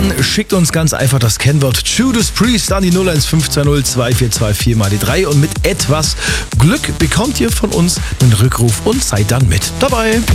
dann schickt uns ganz einfach das Kennwort Judas Priest an die 01520 2424 mal die 3 und mit etwas Glück bekommt ihr von uns einen Rückruf und seid dann mit dabei.